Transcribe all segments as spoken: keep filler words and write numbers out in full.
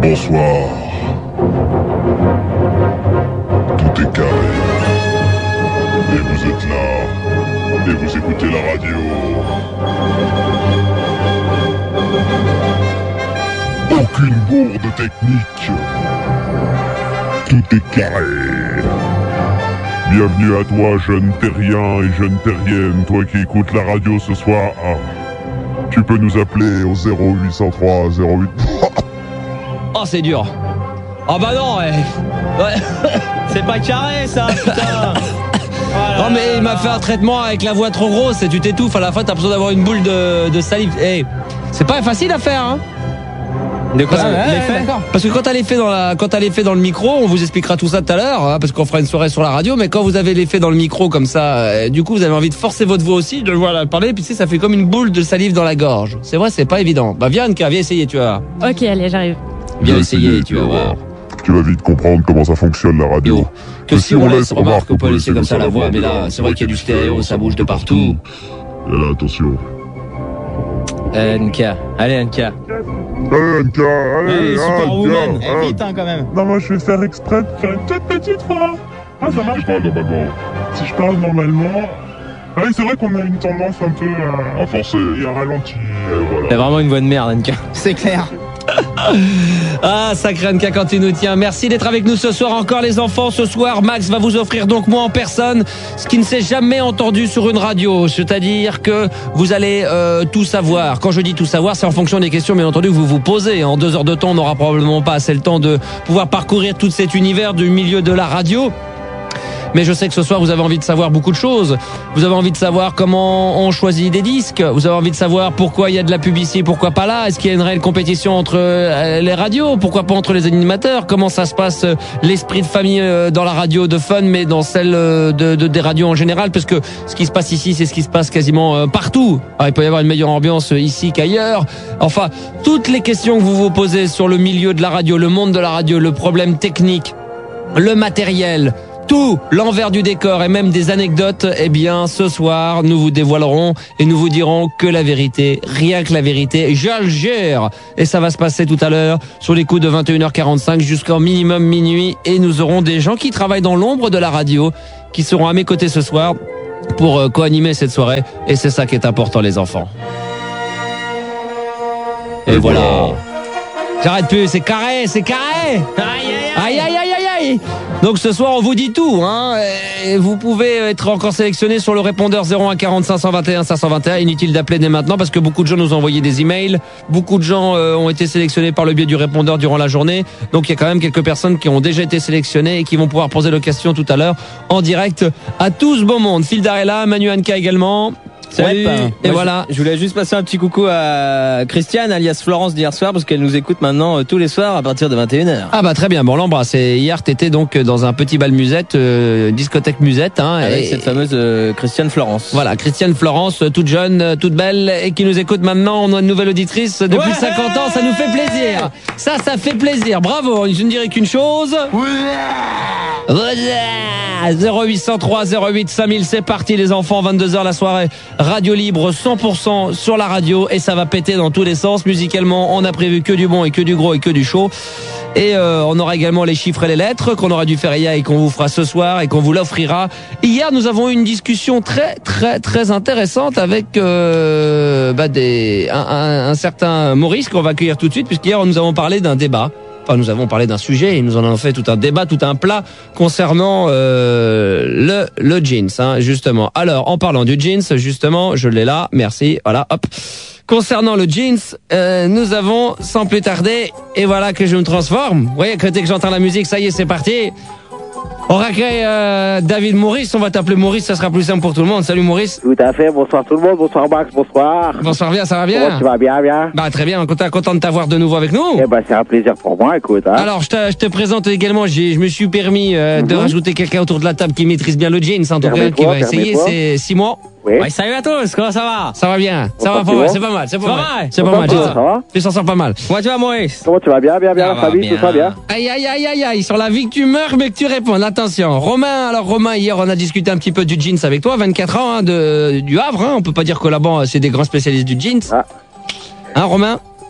Bonsoir. Tout est carré. Et vous êtes là. Et vous écoutez la radio. Aucune bourde technique. Tout est carré. Bienvenue à toi, jeune terrien et jeune terrienne, toi qui écoutes la radio ce soir. Tu peux nous appeler au zéro huit cent trois zéro huit. Oh, c'est dur. Oh bah non, ouais. Ouais. C'est pas carré ça, putain. Non mais il m'a fait un traitement avec la voix trop grosse et tu t'étouffes. À la fin, t'as besoin d'avoir une boule de, de salive. Hey, c'est pas facile à faire, hein. De quoi parce, ça, que, ouais, ouais, parce que quand t'as l'effet dans la, quand t'as l'effet dans le micro, on vous expliquera tout ça tout à l'heure, hein, parce qu'on fera une soirée sur la radio. Mais quand vous avez l'effet dans le micro comme ça, euh, du coup, vous avez envie de forcer votre voix aussi, de voilà parler, puis tu sais, ça fait comme une boule de salive dans la gorge. C'est vrai, c'est pas évident. Bah viens, Anka, viens essayer, tu vois. Ok, allez, j'arrive. Viens essayer, tu vas voir. Tu vas vite comprendre comment ça fonctionne la radio. Yo, que, que si on laisse, remarque, on peut laisser comme ça la voix, mais là, c'est vrai qu'il y a du stéréo, ça bouge de partout. Et là, attention. Euh, N K, allez N K. Allez, N K, allez, allez, Superwoman, ah, vite hein, quand même. Non, moi je vais faire exprès de faire une toute petite voix. Ah, ça marche pas normalement. Si je parle normalement. Ah oui, c'est vrai qu'on a une tendance un peu à, à forcer et à ralentir. Voilà. T'as vraiment une voix de merde, N K. C'est clair. Ah, sacré Anka quand tu nous tiens. Merci d'être avec nous ce soir encore les enfants. Ce soir, Max va vous offrir donc moi en personne ce qui ne s'est jamais entendu sur une radio. C'est-à-dire que vous allez euh, tout savoir. Quand je dis tout savoir, c'est en fonction des questions bien entendu que vous vous posez. En deux heures de temps, on n'aura probablement pas assez le temps de pouvoir parcourir tout cet univers du milieu de la radio. Mais je sais que ce soir, vous avez envie de savoir beaucoup de choses. Vous avez envie de savoir comment on choisit des disques. Vous avez envie de savoir pourquoi il y a de la publicité, pourquoi pas là. Est-ce qu'il y a une réelle compétition entre les radios? Pourquoi pas entre les animateurs? Comment ça se passe, l'esprit de famille dans la radio de fun, mais dans celle de, de, des radios en général? Parce que ce qui se passe ici, c'est ce qui se passe quasiment partout. Alors, il peut y avoir une meilleure ambiance ici qu'ailleurs. Enfin, toutes les questions que vous vous posez sur le milieu de la radio, le monde de la radio, le problème technique, le matériel, tout l'envers du décor et même des anecdotes, eh bien ce soir nous vous dévoilerons et nous vous dirons que la vérité, rien que la vérité, je le jure. Et ça va se passer tout à l'heure sur les coups de vingt et une heures quarante-cinq jusqu'en minimum minuit, et nous aurons des gens qui travaillent dans l'ombre de la radio qui seront à mes côtés ce soir pour euh, co-animer cette soirée, et c'est ça qui est important les enfants. Et, et voilà, voilà. J'arrête plus, c'est carré, c'est carré. Aïe aïe aïe aïe aïe. Donc ce soir on vous dit tout, hein. Et vous pouvez être encore sélectionné sur le répondeur zéro un quarante cinq cent vingt et un cinq cent vingt et un. Inutile d'appeler dès maintenant parce que beaucoup de gens nous ont envoyé des emails. Beaucoup de gens euh, ont été sélectionnés par le biais du répondeur durant la journée. Donc il y a quand même quelques personnes qui ont déjà été sélectionnées et qui vont pouvoir poser la question tout à l'heure en direct à tout ce beau monde. Fildar est là, Manu Anka également. Salut. Ouais, et moi, voilà. Je, je voulais juste passer un petit coucou à Christiane, alias Florence d'hier soir, parce qu'elle nous écoute maintenant euh, tous les soirs à partir de vingt et une heures. Ah bah très bien, bon on l'embrasse. Et hier t'étais donc dans un petit bal musette, euh, discothèque musette, hein. Avec et, cette fameuse euh, Christiane Florence. Voilà, Christiane Florence, toute jeune, toute belle et qui nous écoute maintenant. On a une nouvelle auditrice depuis ouais cinquante ans, ça nous fait plaisir. Ça, ça fait plaisir. Bravo. Je ne dirais qu'une chose. Ouais. zéro huit cent trois zéro huit cinq mille, c'est parti les enfants, vingt-deux heures la soirée, radio libre cent pour cent sur la radio et ça va péter dans tous les sens. Musicalement, on a prévu que du bon et que du gros et que du chaud. Et euh, on aura également les chiffres et les lettres qu'on aura dû faire hier et qu'on vous fera ce soir et qu'on vous l'offrira. Hier, nous avons eu une discussion très très très intéressante avec euh, bah des, un, un, un certain Maurice qu'on va accueillir tout de suite, puisqu'hier nous avons parlé d'un débat. Enfin, nous avons parlé d'un sujet et nous en avons fait tout un débat, tout un plat concernant euh, le le jeans, hein, justement. Alors, en parlant du jeans, justement, je l'ai là, merci, voilà, hop. Concernant le jeans, euh, nous avons, sans plus tarder, et voilà que je me transforme. Vous voyez que dès que j'entends la musique, ça y est, c'est parti. On accueille euh, David Maurice, on va t'appeler Maurice, ça sera plus simple pour tout le monde. Salut Maurice. Tout à fait, bonsoir tout le monde, bonsoir Max, bonsoir. Bonsoir, bien, ça va bien? Comment tu vas bien, bien? Bah très bien, content, content de t'avoir de nouveau avec nous. Eh ben c'est un plaisir pour moi, écoute. Hein. Alors je te, je te présente également, j'ai, je me suis permis euh, mm-hmm. de rajouter quelqu'un autour de la table qui maîtrise bien le jeans, en tout cas, qui va essayer, c'est Simon. Oui. Ouais, salut à tous, comment ça va? Ça va bien, ça va pas mal, c'est pas mal, c'est pas mal. C'est pas mal, ça va? Tu s'en sors pas mal. Comment tu vas Maurice? Comment tu vas bien, bien, bien, la famille, tout ça bien? Aïe, aïe, aïe, aïe, aïe, sur la vie que tu meurs, mais que tu réponds, attention. Romain, alors Romain, hier on a discuté un petit peu du jeans avec toi, vingt-quatre ans, hein, de, du Havre, hein, on peut pas dire que là-bas c'est des grands spécialistes du jeans. Ah. Hein Romain?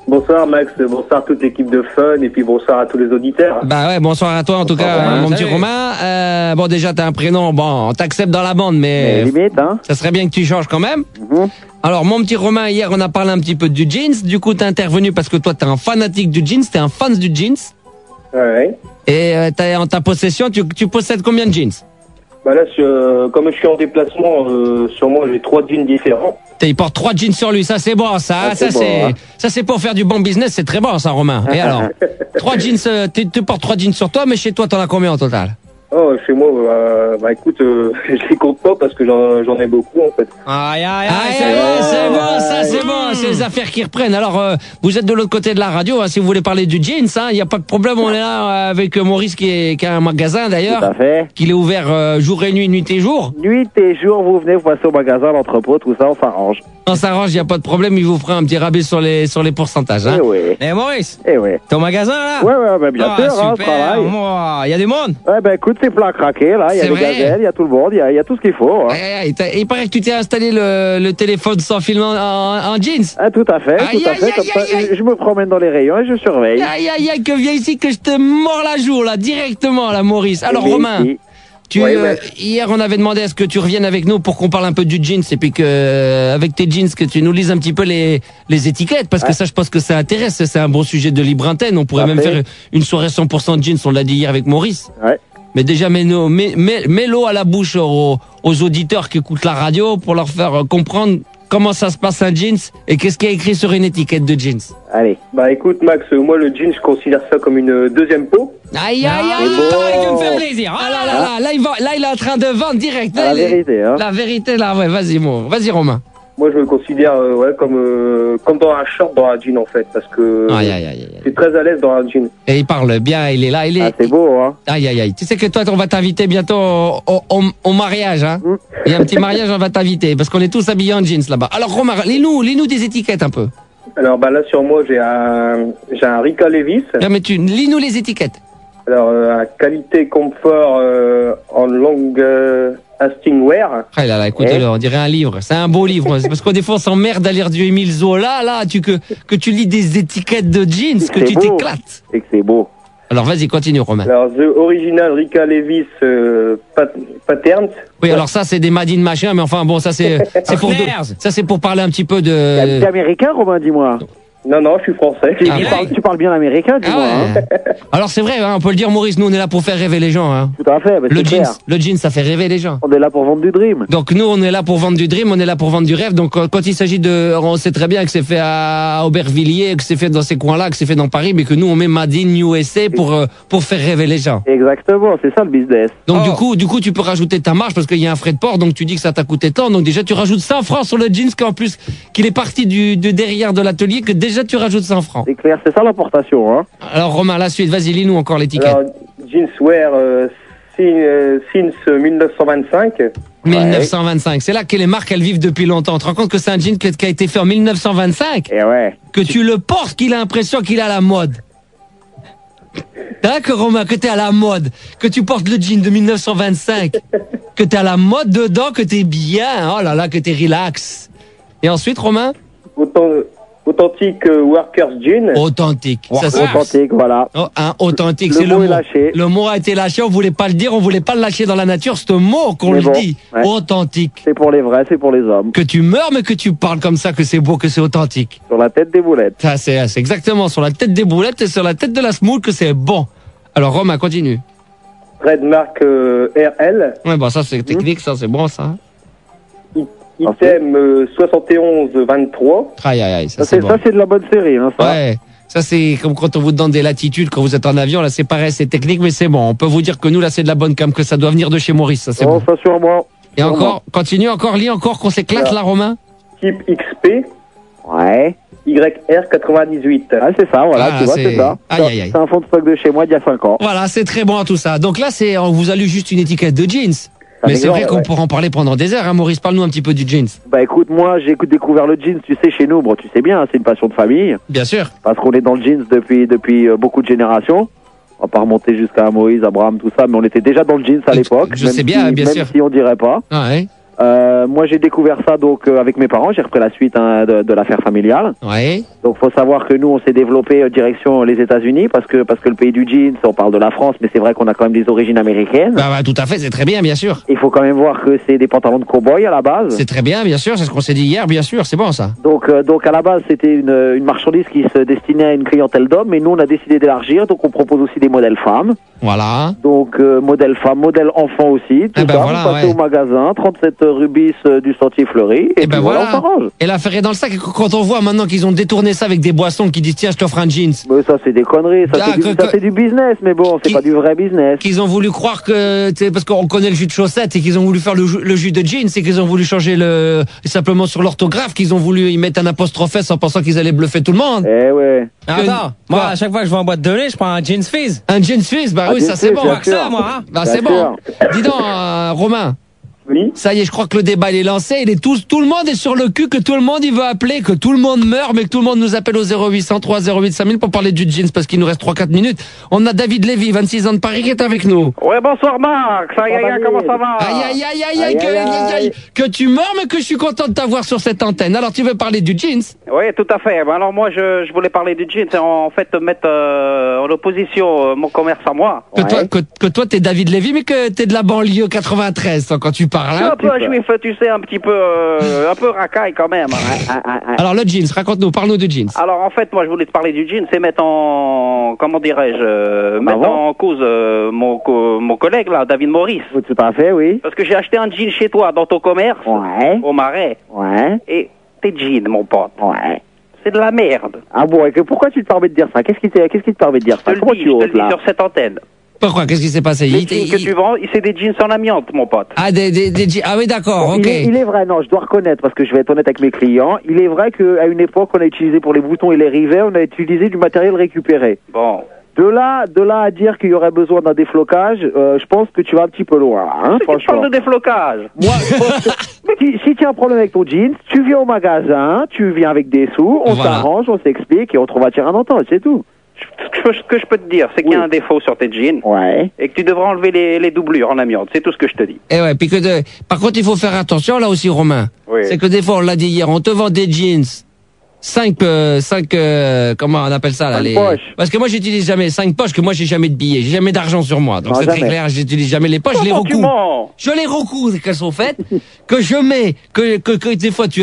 Bonsoir Max, bonsoir toute l'équipe de Fun et puis bonsoir à tous les auditeurs. Bah ouais, bonsoir à toi en tout bonsoir, cas, Romain, mon petit Romain. Euh, bon déjà t'as un prénom, bon on t'accepte dans la bande, mais, mais limite, hein. Ça serait bien que tu changes quand même. Mm-hmm. Alors mon petit Romain, hier on a parlé un petit peu du jeans, du coup t'es intervenu parce que toi t'es un fanatique du jeans, t'es un fan du jeans. Ouais. Et euh, t'as, en ta possession, tu, tu possèdes combien de jeans? Bah là, je, comme je suis en déplacement, euh, sur moi j'ai trois jeans différents. Il porte trois jeans sur lui, ça c'est bon, ça, ah, ça c'est, bon, hein. Ça c'est pour faire du bon business, c'est très bon ça, Romain. Et alors, trois jeans, tu, tu portes trois jeans sur toi, mais chez toi t'en as combien en total? Oh, chez moi, euh, bah écoute, euh, je les compte pas parce que j'en, j'en ai beaucoup en fait. Aïe, aïe, aïe, c'est bon, c'est bon, ça c'est bon, c'est les affaires qui reprennent. Alors, euh, vous êtes de l'autre côté de la radio, hein, si vous voulez parler du jeans, il hein, n'y a pas de problème, on est là avec Maurice qui, est, qui a un magasin d'ailleurs. Tout à fait. Qu'il est ouvert euh, jour et nuit, nuit et jour. Nuit et jour, vous venez, vous passez au magasin, l'entrepôt, tout ça, on s'arrange. On s'arrange, il n'y a pas de problème, il vous fera un petit rabais sur les, sur les pourcentages. Hein. Eh oui. Eh Maurice, eh oui. Ton magasin là? Ouais, ouais, bah, bien ah, sûr, hein, travail. Il y a du monde? Ouais, ben écoute, c'est plein craqué là. Il y a les gazelles, il y a tout le monde, il y a, il y a tout ce qu'il faut. Hein. Aïe, aïe, il paraît que tu t'es installé le, le téléphone sans fil en, en, en jeans. Ah, tout à fait, aïe, tout à aïe, fait. Aïe, comme aïe, ça, aïe. Je me promène dans les rayons et je surveille. Aïe, aïe, aïe, que viens ici que je te mords la joue, là, directement, là, Maurice. Alors, mais Romain, ici. tu, ouais, euh, ouais. hier, on avait demandé à ce que tu reviennes avec nous pour qu'on parle un peu du jeans et puis que, euh, avec tes jeans, que tu nous lises un petit peu les, les étiquettes, parce ouais. que ça, je pense que ça intéresse. C'est un bon sujet de libre antenne. On pourrait Parfait. même faire une soirée cent pour cent jeans, on l'a dit hier avec Maurice. Ouais. Mais déjà, mets-nous- mets- mets- mets-l'eau à la bouche aux, aux auditeurs qui écoutent la radio pour leur faire comprendre comment ça se passe un jeans et qu'est-ce qui est écrit sur une étiquette de jeans. Allez. Bah écoute Max, moi le jean je considère ça comme une deuxième peau. Aïe, aïe, aïe, bon. il veut me faire plaisir. Ah là là là, là, il va, là, il est en train de vendre direct. La Là, il est- vérité, hein. La vérité, là, ouais, vas-y, mon, vas-y, Romain. Moi je me considère euh, ouais, comme, euh, comme dans un short dans un jean en fait, parce que Aïe, aïe, aïe, aïe. je suis très à l'aise dans un jean. Et il parle bien, il est là, il est. Ah, c'est beau, hein. Aïe, aïe, aïe. Tu sais que toi, on va t'inviter bientôt au, au, au- au mariage, hein. Mm. Il y a un petit mariage, on va t'inviter parce qu'on est tous habillés en jeans là-bas. Alors, Romain, lis-nous, lis-nous des étiquettes un peu. Alors bah là sur moi j'ai un j'ai un Rica Levis. Bien, mais tu, lis-nous les étiquettes. Alors euh, un qualité confort euh, en long euh, lasting wear. Ah là là, écoutez-le, on dirait un livre. C'est un beau livre. C'est parce qu'au des fois, on s'emmerde à lire du Émile Zola, là, tu, que, que tu lis des étiquettes de jeans, que C'est tu beau. t'éclates. C'est que c'est beau. Alors, vas-y, continue, Romain. Alors The Original Rica Levis euh, pat- Patterns. Oui, alors ça, c'est des Madine machin, mais enfin, bon, ça, c'est, c'est pour, Claire. ça, c'est pour parler un petit peu T'es de... américain, Romain, dis-moi. Non non, je suis français. Tu, Ah, tu ouais. parles, tu parles bien américain, Ah dis-moi. ouais. Hein. Alors, c'est vrai, hein, on peut le dire, Maurice, nous, on est là pour faire rêver les gens, hein. Tout à fait, bah, Le c'est jeans, clair. le jeans, ça fait rêver les gens. On est là pour vendre du dream. Donc nous, on est là pour vendre du dream, on est là pour vendre du rêve. Donc euh, quand il s'agit de, on sait très bien que c'est fait à Aubervilliers, que c'est fait dans ces coins-là, que c'est fait dans Paris, mais que nous on met Made in U S A pour euh, pour faire rêver les gens. Exactement, c'est ça le business. Donc Oh. du coup, du coup, tu peux rajouter ta marge parce qu'il y a un frais de port. Donc tu dis que ça t'a coûté tant. Donc déjà tu rajoutes cent francs sur le jeans qu'en plus qu'il est parti du de derrière de l'atelier que déjà tu rajoutes cent francs. C'est clair, c'est ça l'importation, hein. Alors Romain, la suite, vas-y, lis-nous encore l'étiquette. Alors Jeanswear euh, si- euh, since dix-neuf cent vingt-cinq. mille neuf cent vingt-cinq, c'est là que les marques elles vivent depuis longtemps. Tu te rends compte que c'est un jean qui qui a été fait en mille neuf cent vingt-cinq? Et ouais. Que tu le portes, qu'il a l'impression qu'il a la mode. D'accord, Romain, que t'es à la mode, que tu portes le jean de mille neuf cent vingt-cinq, que t'es à la mode dedans, que t'es bien, oh là là, que t'es relax. Et ensuite, Romain? Autant, authentique euh, workers jean. Authentique. Ça, c'est- Authentique, voilà. Oh, hein, authentique, Le c'est le mot mot. est lâché. Le mot a été lâché, on voulait pas le dire, on voulait pas le lâcher dans la nature, c'est un mot qu'on Mais le bon, dit. ouais. Authentique. C'est pour les vrais, c'est pour les hommes. Que tu meurs, mais que tu parles comme ça, que c'est beau, que c'est authentique. Sur la tête des boulettes. Ça, c'est c'est exactement sur la tête des boulettes et sur la tête de la semoule que c'est bon. Alors, Romain, continue. Trademark euh, R L. Ouais, bon, ça, c'est technique, ça, c'est bon, ça. Item euh, soixante et onze vingt-trois. Aïe, aïe, aïe, ça, Ça, c'est c'est bon. ça, c'est de la bonne série, hein, ça. Ouais. Ça, c'est comme quand on vous donne des latitudes quand vous êtes en avion. Là, c'est pareil, c'est technique, mais c'est bon. On peut vous dire que nous, là, c'est de la bonne cam, que ça doit venir de chez Maurice, ça, c'est Oh, bon. ça sur moi. Et sûrement. encore, continue, encore, lis encore, qu'on s'éclate, là, Romain. Type X P. Ouais. Y R quatre-vingt-dix-huit. Ah, c'est ça, voilà, Ah, tu vois, c'est- c'est ça. Aïe, aïe, aïe. C'est un fond de stock de chez moi d'il y a cinq ans. Voilà, c'est très bon, tout ça. Donc là, c'est, on vous a lu juste une étiquette de jeans. Mais c'est rigole, vrai qu'on ouais. pourra en parler pendant des heures, hein, Maurice. Parle-nous un petit peu du jeans. Bah écoute, moi j'ai découvert le jeans, tu sais, chez nous, bon, tu sais bien, hein, c'est une passion de famille, Bien sûr. parce qu'on est dans le jeans depuis depuis euh, beaucoup de générations. On va pas remonter jusqu'à Moïse, Abraham, tout ça, mais on était déjà dans le jeans à Je- l'époque. je même sais bien, si- bien même sûr. si on dirait pas. Ah, ouais. Euh, moi, j'ai découvert ça donc euh, avec mes parents. J'ai repris la suite hein, de, de l'affaire familiale. Ouais. Donc, faut savoir que nous, on s'est développé euh, direction les États-Unis parce que parce que le pays du jeans, on parle de la France, mais c'est vrai qu'on a quand même des origines américaines. Bah, bah, tout à fait, c'est très bien, bien sûr. Il faut quand même voir que c'est des pantalons de cow-boy à la base. C'est très bien, bien sûr, c'est ce qu'on s'est dit hier, bien sûr, c'est bon ça. Donc, euh, donc à la base, c'était une, une marchandise qui se destinait à une clientèle d'hommes, mais nous, on a décidé d'élargir. Donc, on propose aussi des modèles femmes. Voilà. Donc, euh, modèle femme, modèle enfant aussi. Tout Eh ben ça, voilà, vous passez ouais. au magasin, trente-sept rubis euh, du Sentier Fleuri, et, Et ben puis voilà, voilà. on s'arrange. Et l'affaire est dans le sac. Et quand on voit maintenant qu'ils ont détourné ça avec des boissons qui disent tiens, je t'offre un jeans. Mais ça, c'est des conneries. Ça, Ah, c'est du, que- ça, que- c'est du business, mais bon, c'est Qui- pas du vrai business. Qu'ils ont voulu croire que, tu sais, parce qu'on connaît le jus de chaussette et qu'ils ont voulu faire le, jus- le jus de jeans et qu'ils ont voulu changer le, simplement sur l'orthographe, qu'ils ont voulu y mettre un apostrophe S en pensant qu'ils allaient bluffer tout le monde. Eh ouais. Ah, Que- attends, moi, Quoi à chaque fois que je vais en boîte de lait, je prends un jeans fizz. Un jeans suisse, bah Un oui, jeans ça c'est suisse, bon. bien Que ça, sûr. moi, hein. Bah Bien c'est bon. sûr. Dis donc, euh, Romain. Oui. Ça y est, je crois que le débat il est lancé. Il est tout, tout le monde est sur le cul, que tout le monde il veut appeler, que tout le monde meurt, mais que tout le monde nous appelle au zéro huit cent trois zéro huit cinq mille pour parler du jeans parce qu'il nous reste trois quatre minutes. On a David Lévy, vingt-six ans de Paris, qui est avec nous. Ouais, bonsoir Marc. Aïe, aïe, aïe, comment ça va? Aïe aïe aïe aïe aïe, Aïe, que, aïe, aïe. aïe, que tu meurs, mais que je suis content de t'avoir sur cette antenne. Alors tu veux parler du jeans? Oui, tout à fait. Ben alors moi, je, je voulais parler du jeans et en fait mettre euh, en opposition euh, mon commerce à moi. Que Ouais. toi, que, que toi t'es David Lévy, mais que t'es de la banlieue quatre-vingt-treize, toi, quand tu parles. Je suis Hein un peu juif, tu sais, un petit peu, euh, un peu racaille quand même. Ah, ah, ah. Alors le jeans, raconte-nous, parle-nous du jeans. Alors en fait, moi, je voulais te parler du jeans, c'est mettre en, comment dirais-je, euh, mettre bon en cause euh, mon, co- mon collègue là, David Maurice, Tout à fait, oui. parce que j'ai acheté un jean chez toi dans ton commerce, Ouais. au Marais, Ouais. et tes jeans, mon pote, Ouais. c'est de la merde. Ah bon, et que, pourquoi tu te permets de dire ça? Qu'est-ce qui, te- qu'est-ce qui te permet de dire Je ça? te le Comment dis, tu je te oses le dis là? sur cette antenne. Pourquoi? Qu'est-ce qui s'est passé? Les Il- jeans il- que tu vends, c'est des jeans en amiante, mon pote. Ah, des, des, des jeans. Ah oui, d'accord, Bon, ok. il, est, il est vrai, non, je dois reconnaître, parce que je vais être honnête avec mes clients, il est vrai qu'à une époque, on a utilisé pour les boutons et les rivets, on a utilisé du matériel récupéré. Bon. De là, de là à dire qu'il y aurait besoin d'un déflocage, euh, je pense que tu vas un petit peu loin, hein, C'est qui franchement. parle de déflocage. Moi, je pense que si, si tu as un problème avec ton jeans, tu viens au magasin, tu viens avec des sous, on Voilà. s'arrange, on s'explique et on trouve un terrain d'entente, c'est tout. Ce que, je- ce que je peux te dire, c'est qu'il y a Oui. un défaut sur tes jeans Ouais. et que tu devrais enlever les, les doublures en amiante. C'est tout ce que je te dis. Eh ouais, puis que de... Par contre, il faut faire attention là aussi, Romain. Oui. C'est que des fois, on l'a dit hier, on te vend des jeans. Cinq, euh, cinq, euh, comment on appelle ça là Cinq les... poches. Parce que moi j'utilise jamais cinq poches, que moi j'ai jamais de billets, j'ai jamais d'argent sur moi. Donc Non, c'est très jamais. clair, j'utilise jamais les poches, je les Comment tu recours. mens? Je les recours qu'elles sont faites, que je mets, que, que, que des fois tu